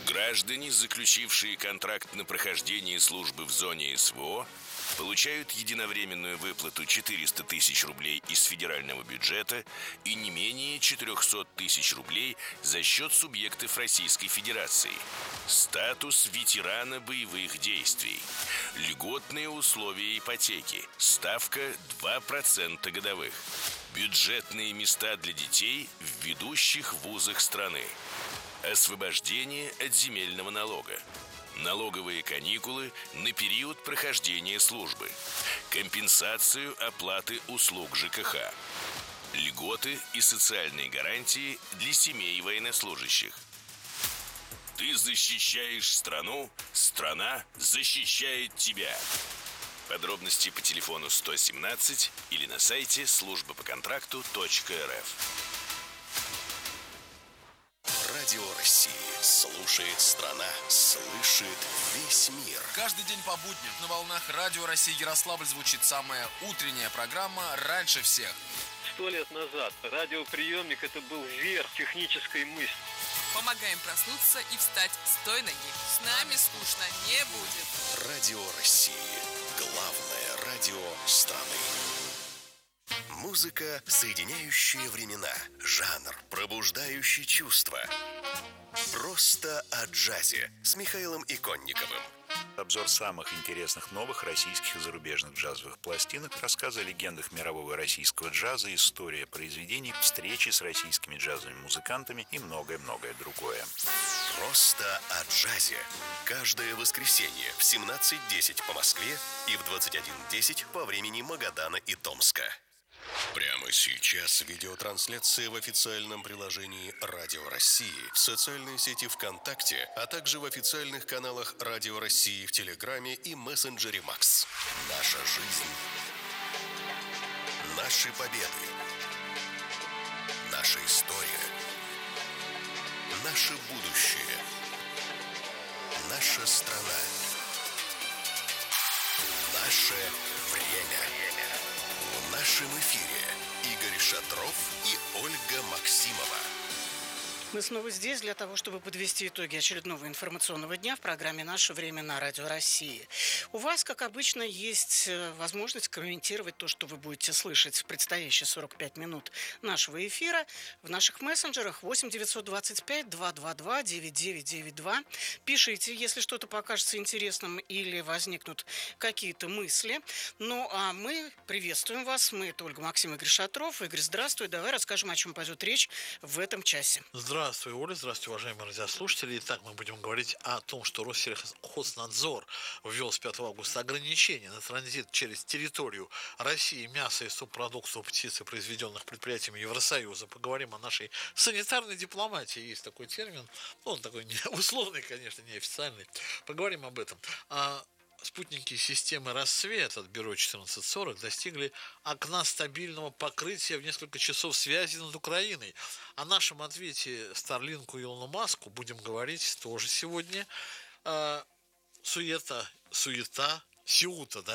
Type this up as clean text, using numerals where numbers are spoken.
Граждане, заключившие контракт на прохождение службы в зоне СВО, получают единовременную выплату 400 тысяч рублей из федерального бюджета и не менее 400 тысяч рублей за счет субъектов Российской Федерации. Статус ветерана боевых действий. Льготные условия ипотеки. Ставка 2% годовых. Бюджетные места для детей в ведущих вузах страны. Освобождение от земельного налога. Налоговые каникулы на период прохождения службы. Компенсацию оплаты услуг ЖКХ. Льготы и социальные гарантии для семей военнослужащих. Ты защищаешь страну, страна защищает тебя. Подробности по телефону 117 или на сайте службапоконтракту.рф. Радио России. Слушает страна, слышит весь мир. Каждый день по будням на волнах Радио России Ярославль звучит самая утренняя программа «Раньше всех». 100 лет назад радиоприемник – это был верх технической мысли. Помогаем проснуться и встать с той ноги. С нами скучно не будет. Радио России. Главное радио страны. Музыка, соединяющая времена. Жанр, пробуждающий чувства. Просто о джазе с Михаилом Иконниковым. Обзор самых интересных новых российских и зарубежных джазовых пластинок, рассказы о легендах мирового и российского джаза, история произведений, встречи с российскими джазовыми музыкантами и многое-многое другое. Просто о джазе. Каждое воскресенье в 17:10 по Москве и в 21:10 по времени Магадана и Томска. Прямо сейчас видеотрансляция в официальном приложении Радио России, в социальной сети ВКонтакте, а также в официальных каналах Радио России в Телеграме и мессенджере Макс. Наша жизнь. Наши победы. Наша история. Наше будущее. Наша страна. Наше время. В нашем эфире Игорь Шатров и Ольга Максимова. Мы снова здесь для того, чтобы подвести итоги очередного информационного дня в программе «Наше время» на Радио России. У вас, как обычно, есть возможность комментировать то, что вы будете слышать в предстоящие 45 минут нашего эфира в наших мессенджерах 8 925 222 9992. Пишите, если что-то покажется интересным или возникнут какие-то мысли. Ну, а мы приветствуем вас. Мы — это Ольга Максимова, Игорь Шатров. Игорь, здравствуй. Давай расскажем, о чем пойдет речь в этом часе. Здравствуй, Оля, здравствуйте, уважаемые радиослушатели. Итак, мы будем говорить о том, что Россельхознадзор ввел с 5 августа ограничения на транзит через территорию России мяса и субпродуктов птицы, произведенных предприятиями Евросоюза. Поговорим о нашей санитарной дипломатии. Есть такой термин, он такой условный, конечно, неофициальный. Поговорим об этом. Спутники системы «Рассвет» от бюро 1440 достигли окна стабильного покрытия в несколько часов связи над Украиной. О нашем ответе Старлинку и Илону Маску будем говорить тоже сегодня. Сиута, да,